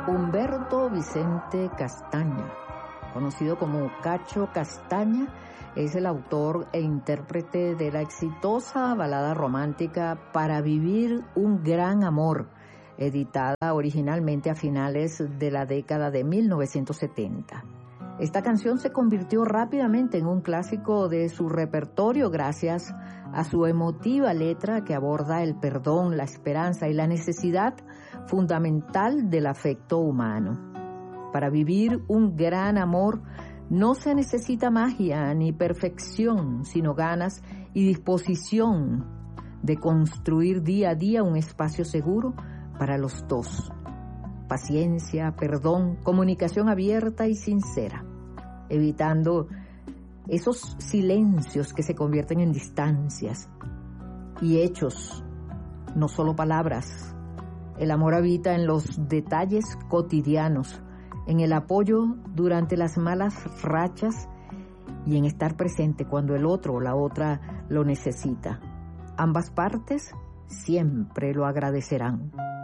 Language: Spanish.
Humberto Vicente Castaña, conocido como Cacho Castaña, es el autor e intérprete de la exitosa balada romántica Para vivir un gran amor, editada originalmente a finales de la década de 1970. Esta canción se convirtió rápidamente en un clásico de su repertorio gracias a su emotiva letra que aborda el perdón, la esperanza y la necesidad fundamental del afecto humano. Para vivir un gran amor no se necesita magia ni perfección, sino ganas y disposición de construir día a día un espacio seguro para los dos. Paciencia, perdón, comunicación abierta y sincera, evitando esos silencios que se convierten en distancias y hechos, no solo palabras. El amor habita en los detalles cotidianos, en el apoyo durante las malas rachas y en estar presente cuando el otro o la otra lo necesita. Ambas partes siempre lo agradecerán.